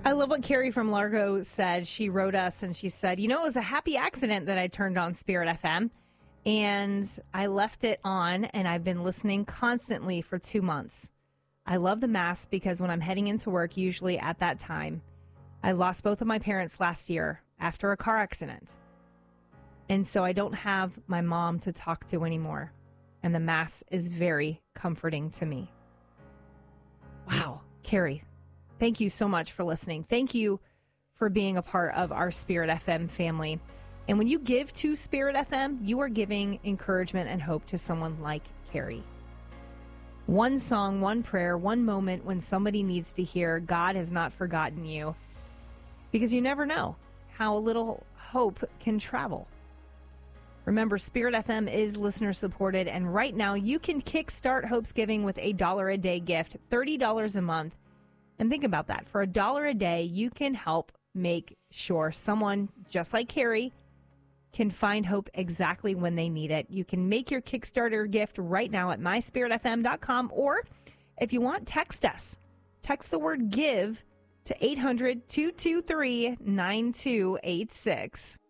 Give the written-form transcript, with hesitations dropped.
I love what Carrie from Largo said. She wrote us and she said, it was a happy accident that I turned on Spirit FM and I left it on and I've been listening constantly for 2 months. I love the Mass because when I'm heading into work, usually at that time, I lost both of my parents last year after a car accident. And so I don't have my mom to talk to anymore. And the Mass is very comforting to me. Wow, Carrie. Thank you so much for listening. Thank you for being a part of our Spirit FM family. And when you give to Spirit FM, you are giving encouragement and hope to someone like Carrie. One song, one prayer, one moment when somebody needs to hear God has not forgotten you. Because you never know how a little hope can travel. Remember, Spirit FM is listener supported. And right now you can kickstart Hope's Giving with $1 a day gift, $30 a month. And think about that. For $1 a day, you can help make sure someone just like Carrie can find hope exactly when they need it. You can make your Kickstarter gift right now at myspiritfm.com. Or if you want, text us. Text the word GIVE to 800-223-9286.